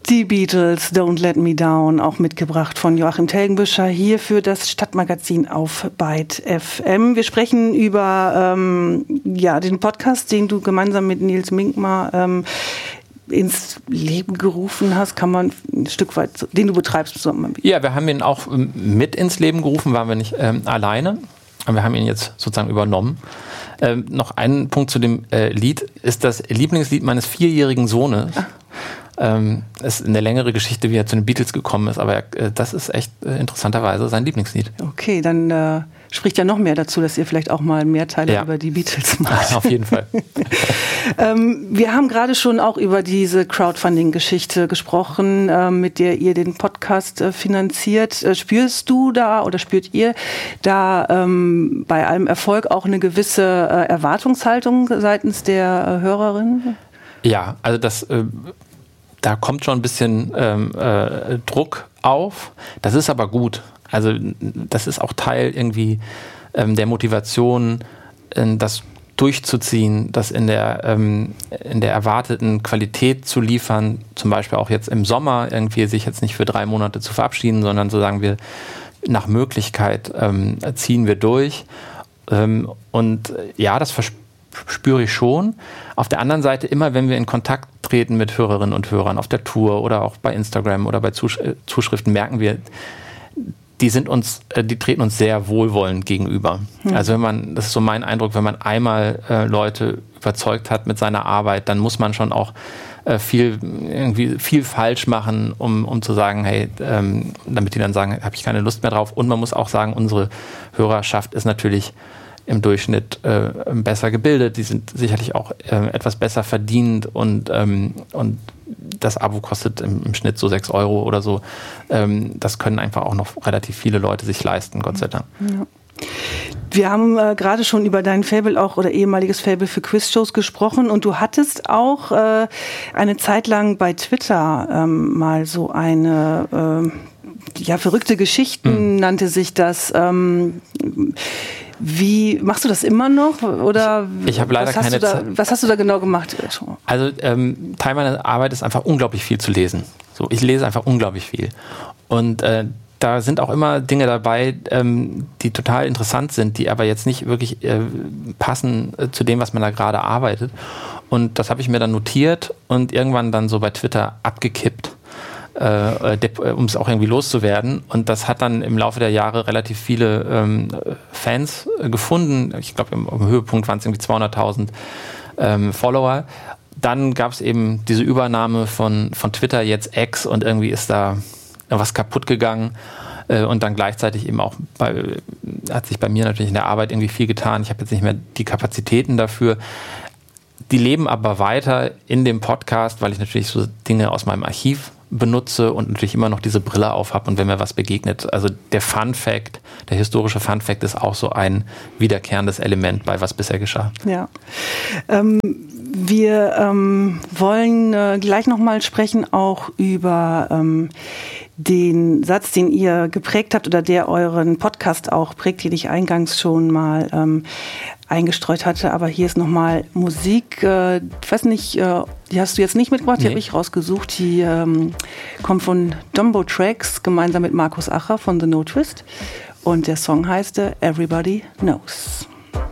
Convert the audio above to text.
Die Beatles, Don't Let Me Down, auch mitgebracht von Joachim Telgenbüscher hier für das Stadtmagazin auf Byte FM. Wir sprechen über den Podcast, den du gemeinsam mit Nils Minkmar ins Leben gerufen hast, kann man ein Stück weit, den du betreibst zusammen. Ja, wir haben ihn auch mit ins Leben gerufen, waren wir nicht alleine, aber wir haben ihn jetzt sozusagen übernommen. Noch ein Punkt zu dem Lied, ist das Lieblingslied meines 4-jährigen Sohnes. Ist eine längere Geschichte, wie er zu den Beatles gekommen ist, aber das ist echt interessanterweise sein Lieblingslied. Okay, dann spricht ja noch mehr dazu, dass ihr vielleicht auch mal mehr Teile über die Beatles macht. Auf jeden Fall. Wir haben gerade schon auch über diese Crowdfunding-Geschichte gesprochen, mit der ihr den Podcast finanziert. Spürst du da oder spürt ihr da bei allem Erfolg auch eine gewisse Erwartungshaltung seitens der Hörerin? Ja, also da kommt schon ein bisschen Druck auf. Das ist aber gut. Also das ist auch Teil irgendwie der Motivation, das durchzuziehen, das in der erwarteten Qualität zu liefern. Zum Beispiel auch jetzt im Sommer irgendwie sich jetzt nicht für 3 Monate zu verabschieden, sondern so sagen wir, nach Möglichkeit ziehen wir durch. Und ja, das spüre ich schon. Auf der anderen Seite, immer wenn wir in Kontakt treten mit Hörerinnen und Hörern auf der Tour oder auch bei Instagram oder bei Zuschriften, merken wir, die treten uns sehr wohlwollend gegenüber. Also das ist so mein Eindruck, wenn man einmal Leute überzeugt hat mit seiner Arbeit, dann muss man schon auch viel falsch machen, um zu sagen, hey, damit die dann sagen, habe ich keine Lust mehr drauf. Und man muss auch sagen, unsere Hörerschaft ist natürlich im Durchschnitt besser gebildet, die sind sicherlich auch etwas besser verdient und das Abo kostet im Schnitt so 6 Euro oder so. Das können einfach auch noch relativ viele Leute sich leisten, Gott sei Dank. Ja. Wir haben gerade schon über dein Faible auch oder ehemaliges Faible für Quizshows gesprochen und du hattest auch eine Zeit lang bei Twitter mal so eine verrückte Geschichten nannte sich das. Wie machst du das immer noch? Oder ich habe leider keine Zeit. Was hast du da genau gemacht? Also Teil meiner Arbeit ist einfach unglaublich viel zu lesen. So, ich lese einfach unglaublich viel. Und da sind auch immer Dinge dabei, die total interessant sind, die aber jetzt nicht wirklich passen zu dem, was man da gerade arbeitet. Und das habe ich mir dann notiert und irgendwann dann so bei Twitter abgekippt, um es auch irgendwie loszuwerden. Und das hat dann im Laufe der Jahre relativ viele Fans gefunden. Ich glaube, im Höhepunkt waren es irgendwie 200.000 Follower. Dann gab es eben diese Übernahme von Twitter, jetzt X, und irgendwie ist da was kaputt gegangen. Und dann gleichzeitig eben auch hat sich bei mir natürlich in der Arbeit irgendwie viel getan. Ich habe jetzt nicht mehr die Kapazitäten dafür. Die leben aber weiter in dem Podcast, weil ich natürlich so Dinge aus meinem Archiv benutze und natürlich immer noch diese Brille auf habe und wenn mir was begegnet. Also der Fun-Fact, der historische Fun-Fact ist auch so ein wiederkehrendes Element bei was bisher geschah. Ja. Wir wollen gleich nochmal sprechen auch über den Satz, den ihr geprägt habt oder der euren Podcast auch prägt, den ich eingangs schon mal eingestreut hatte, aber hier ist nochmal Musik. Ich weiß nicht, die hast du jetzt nicht mitgebracht, die habe ich rausgesucht. Die kommt von Dumbo Tracks, gemeinsam mit Markus Acher von The No Twist. Und der Song heißt Everybody Knows.